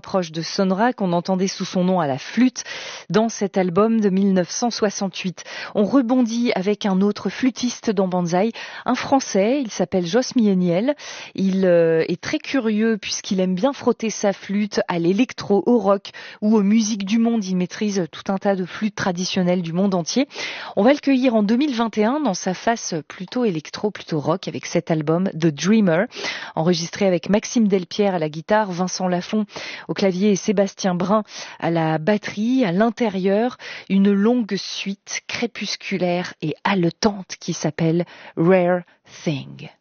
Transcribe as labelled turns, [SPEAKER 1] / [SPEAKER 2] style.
[SPEAKER 1] proche de Sonra qu'on entendait sous son nom à la flûte dans cet album de 1968. On rebondit avec un autre flûtiste dans Banzai, un Français, il s'appelle Jos Mieniel. Il est très curieux puisqu'il aime bien frotter sa flûte à l'électro, au rock ou aux musiques du monde. Il maîtrise tout un tas de flûtes traditionnelles du monde entier. On va le cueillir en 2021 dans sa face plutôt électro, plutôt rock avec cet album The Dreamer, enregistré avec Maxime Delpierre à la guitare, Vincent Lafont au clavier et Sébastien Brun à la batterie. À l'intérieur, une longue suite crépusculaire et haletante qui s'appelle Rare Thing.